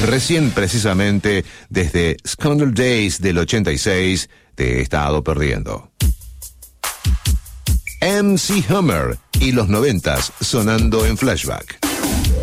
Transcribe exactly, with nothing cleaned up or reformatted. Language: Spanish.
Recién, precisamente, desde Scandal Days del ochenta y seis, te he estado perdiendo. M C Hammer y los noventas sonando en Flashback.